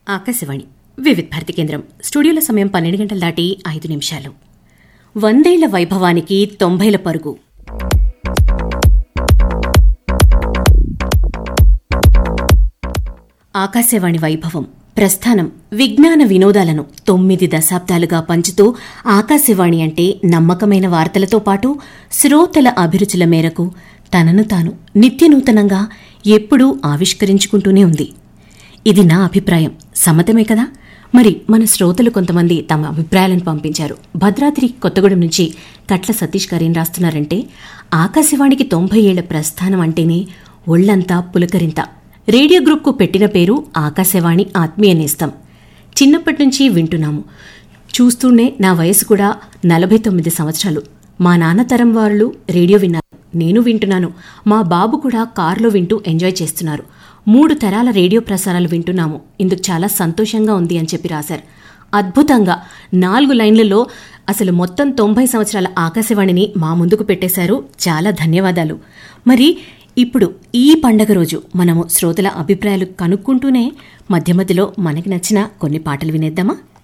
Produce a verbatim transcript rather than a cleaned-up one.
ఆకాశవాణి వివిధ భారతి కేంద్రం. స్టూడియోల సమయం పన్నెండు గంటలు దాటి ఐదు నిమిషాలు. వందేళ్ల వైభవానికి తొంభైల పరుగు. ఆకాశవాణి వైభవం ప్రస్థానం విజ్ఞాన వినోదాలను తొమ్మిది దశాబ్దాలుగా పంచుతూ ఆకాశవాణి అంటే నమ్మకమైన వార్తలతో పాటు శ్రోతల అభిరుచుల మేరకు తనను తాను నిత్యనూతనంగా ఎప్పుడూ ఆవిష్కరించుకుంటూనే ఉంది. ఇది నా అభిప్రాయం. సమ్మతమే కదా? మరి మన శ్రోతలు కొంతమంది తమ అభిప్రాయాలను పంపించారు. భద్రాద్రి కొత్తగూడెం నుంచి కట్ల సతీష్ గారు ఏం రాస్తున్నారంటే, ఆకాశవాణికి తొంభై ఏళ్ల ప్రస్థానం అంటేనే ఒళ్లంతా పులకరింత. రేడియో గ్రూప్కు పెట్టిన పేరు ఆకాశవాణి ఆత్మీయ నేస్తం. చిన్నప్పటి నుంచి వింటున్నాము. చూస్తూనే నా వయసు కూడా నలభై తొమ్మిది సంవత్సరాలు. మా నాన్న తరం వాళ్ళు రేడియో విన్నారు, నేను వింటున్నాను. మా బాబు కూడా కారులో వింటూ ఎంజాయ్ చేస్తున్నారు. మూడు తరాల రేడియో ప్రసారాలు వింటున్నాము. ఇందుకు చాలా సంతోషంగా ఉంది అని చెప్పి రాశారు. అద్భుతంగా నాలుగు లైన్లలో అసలు మొత్తం తొంభై సంవత్సరాల ఆకాశవాణిని మా ముందుకు పెట్టేశారు. చాలా ధన్యవాదాలు. మరి ఇప్పుడు ఈ పండగ రోజు మనము శ్రోతల అభిప్రాయాలు కనుక్కుంటూనే మధ్య మధ్యలో మనకి నచ్చిన కొన్ని పాటలు వినేద్దామా?